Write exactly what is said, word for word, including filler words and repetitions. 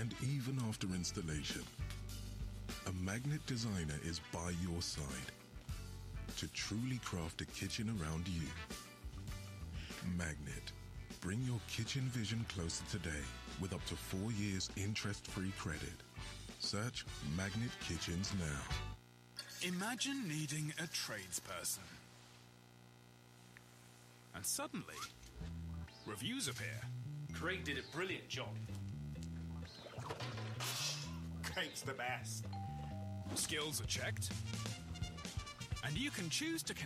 and even after installation. A Magnet designer is by your side to truly craft a kitchen around you. Magnet. Bring your kitchen vision closer today with up to four years interest-free credit. Search Magnet Kitchens now. Imagine needing a tradesperson. And suddenly, reviews appear. Craig did a brilliant job. Craig's the best. Skills are checked. And you can choose to